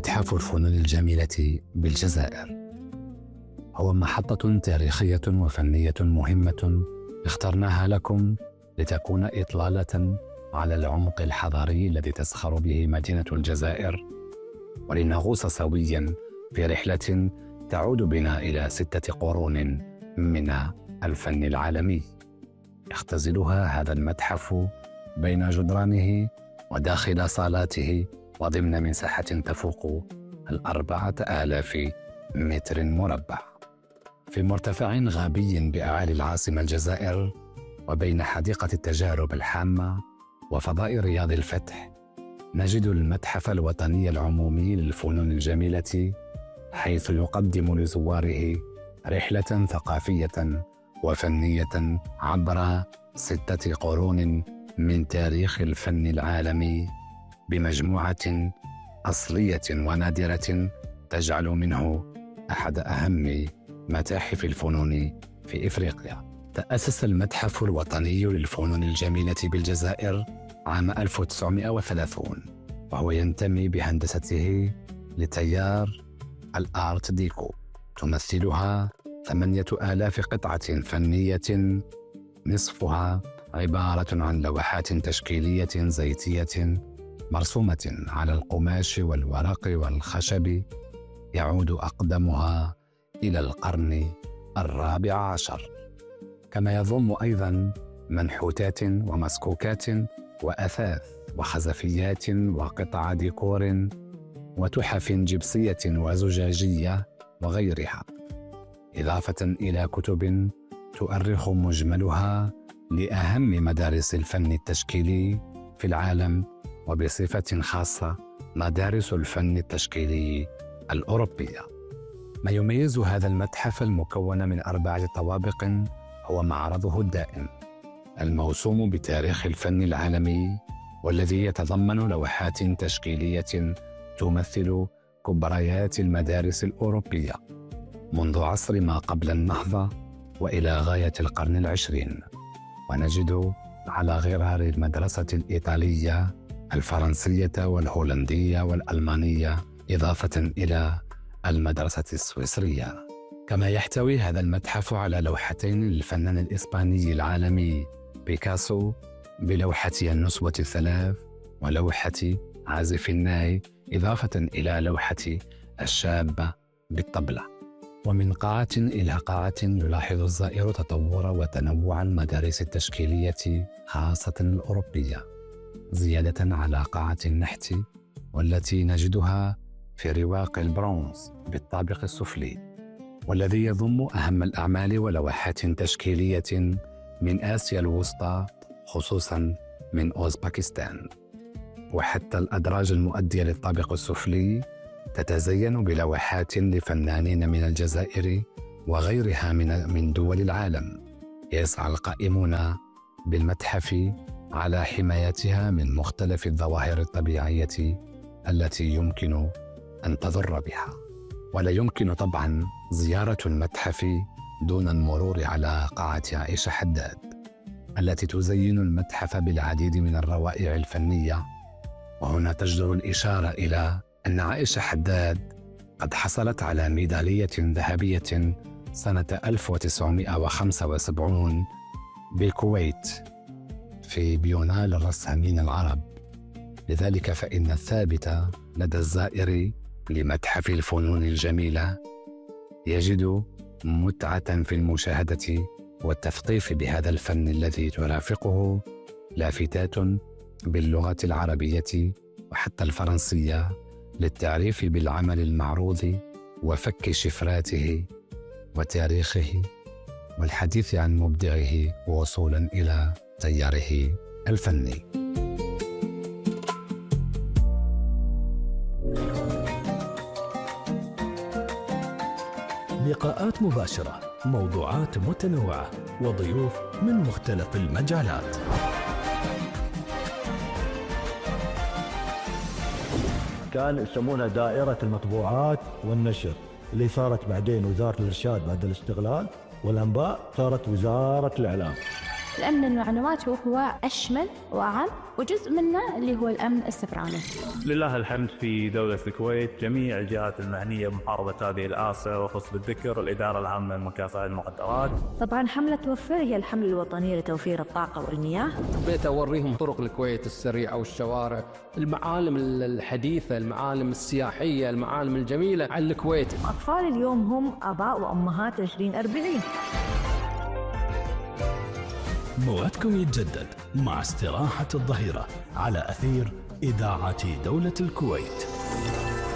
متحف الفنون الجميلة بالجزائر هو محطة تاريخية وفنية مهمة اخترناها لكم لتكون إطلالة على العمق الحضاري الذي تزخر به مدينة الجزائر، ولنغوص سويا في رحلة تعود بنا إلى 6 قرون من الفن العالمي. يختزلها هذا المتحف بين جدرانه وداخل صالاته وضمن مساحة تفوق 4000 متر مربع، في مرتفع غابي بأعالي العاصمة الجزائر، وبين حديقة التجارب الحامة وفضاء رياض الفتح نجد المتحف الوطني العمومي للفنون الجميلة، حيث يقدم لزواره رحلة ثقافية وفنية عبر 6 قرون من تاريخ الفن العالمي، بمجموعة أصلية ونادرة تجعل منه أحد أهم متاحف الفنون في إفريقيا. تأسس المتحف الوطني للفنون الجميلة بالجزائر عام 1930، وهو ينتمي بهندسته لتيار الآرت ديكو، تمثلها 8000 قطعة فنية، نصفها عبارة عن لوحات تشكيلية زيتية مرسومة على القماش والورق والخشب، يعود أقدمها إلى القرن 14، كما يضم أيضا منحوتات ومسكوكات وأثاث وخزفيات وقطع ديكور وتحف جبسية وزجاجية وغيرها، إضافة إلى كتب تؤرخ مجملها لأهم مدارس الفن التشكيلي في العالم، وبصفة خاصة مدارس الفن التشكيلي الأوروبية. ما يميز هذا المتحف المكون من 4 طوابق هو معرضه الدائم الموسوم بتاريخ الفن العالمي، والذي يتضمن لوحات تشكيلية تمثل كبريات المدارس الأوروبية منذ عصر ما قبل النهضة وإلى غاية القرن 20، ونجد على غرار المدرسة الإيطالية، الفرنسية والهولندية والألمانية، إضافة إلى المدرسة السويسرية. كما يحتوي هذا المتحف على لوحتين للفنان الإسباني العالمي بيكاسو بلوحتي النسوة الثلاث ولوحة عازف الناي، إضافة إلى لوحة الشابة بالطبلة. ومن قاعة إلى قاعة يلاحظ الزائر تطور وتنوع المدارس التشكيلية خاصة الأوروبية، زيادة على قاعة النحت والتي نجدها في رواق البرونز بالطابق السفلي، والذي يضم أهم الأعمال ولوحات تشكيلية من آسيا الوسطى، خصوصا من أوزباكستان. وحتى الأدراج المؤدية للطابق السفلي تتزين بلوحات لفنانين من الجزائر وغيرها من دول العالم. يسعى القائمون بالمتحف على حمايتها من مختلف الظواهر الطبيعية التي يمكن أن تضر بها. ولا يمكن طبعا زيارة المتحف دون المرور على قاعة عائشة حداد التي تزين المتحف بالعديد من الروائع الفنية. وهنا تجدر الإشارة إلى أن عائشة حداد قد حصلت على ميدالية ذهبية سنة 1975 بالكويت في بيونال الرسامين العرب، لذلك فإن الثابت لدى الزائر لمتحف الفنون الجميلة يجد متعة في المشاهدة والتثقيف بهذا الفن الذي ترافقه لافتات باللغة العربية وحتى الفرنسية للتعريف بالعمل المعروض وفك شفراته وتاريخه والحديث عن مبدعه ووصولا إلى تياره الفني. لقاءات مباشرة، موضوعات متنوعة، وضيوف من مختلف المجالات. كان يسمونها دائرة المطبوعات والنشر، اللي صارت بعدين وزارة الإرشاد بعد الاستقلال، والأنباء صارت وزارة الإعلام. الأمن المعلومات هو أشمل وأعم، وجزء منه اللي هو الأمن السيبراني. لله الحمد في دولة الكويت جميع الجهات المعنية بمحاربة هذه الآفة، وخص بالذكر الإدارة العامة لمكافحة المخدرات. طبعا حملة توفر هي الحملة الوطنية لتوفير الطاقة والمياه. حبيت أوريهم طرق الكويت السريعة والشوارع، المعالم الحديثة، المعالم السياحية، المعالم الجميلة على الكويت. أطفال اليوم هم آباء وأمهات 2040. موعدكم يتجدد مع استراحة الظهيرة على أثير إذاعة دولة الكويت.